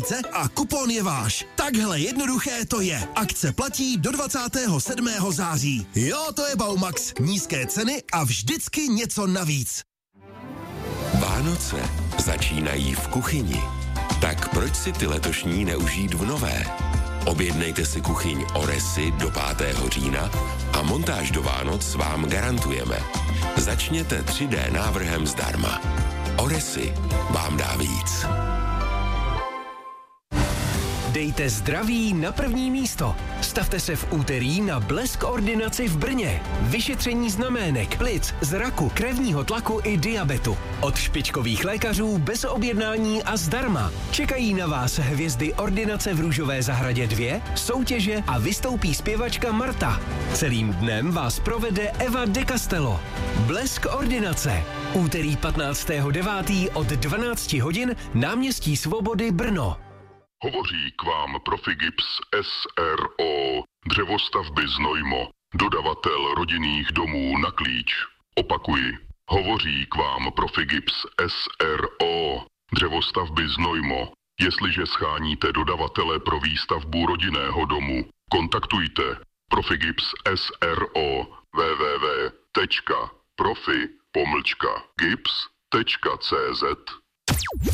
a kupon je váš. Takhle jednoduché to je. Akce platí do 27. září. Jo, to je Baumax. Nízké ceny a vždycky něco navíc. Vánoce začínají v kuchyni. Tak proč si ty letošní neužít v nové? Objednejte si kuchyň Oresy do 5. října a montáž do Vánoc vám garantujeme. Začněte 3D návrhem zdarma. Oresy vám dá víc. Dejte zdraví na první místo. Stavte se v úterý na Blesk ordinaci v Brně. Vyšetření znamenek, plic, zraku, krevního tlaku i diabetu. Od špičkových lékařů bez objednání a zdarma. Čekají na vás hvězdy ordinace v Růžové zahradě 2, soutěže a vystoupí zpěvačka Marta. Celým dnem vás provede Eva de Castello. Blesk ordinace. Úterý 15.9. od 12 hodin náměstí Svobody Brno. Hovoří k vám Profigips SRO, dřevostavby Znojmo, dodavatel rodinných domů na klíč. Opakuji, hovoří k vám Profigips SRO, dřevostavby Znojmo. Jestliže scháníte dodavatele pro výstavbu rodinného domu, kontaktujte Profigips SRO www.profi-gips.cz